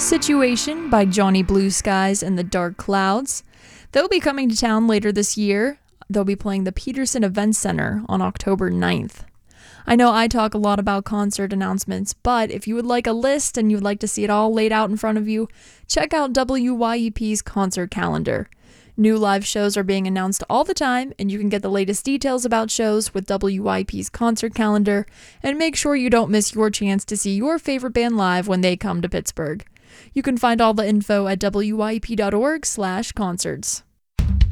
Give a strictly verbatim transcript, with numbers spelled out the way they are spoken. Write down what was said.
Situation by Johnny Blue Skies and the Dark Clouds. They'll be coming to town later this year. They'll be playing the Peterson Events Center on October ninth. I know I talk a lot about concert announcements, but if you would like a list and you would like to see it all laid out in front of you, check out W Y E P's concert calendar. New live shows are being announced all the time, and you can get the latest details about shows with W Y E P's concert calendar, and make sure you don't miss your chance to see your favorite band live when they come to Pittsburgh. You can find all the info at W Y E P dot org slash concerts.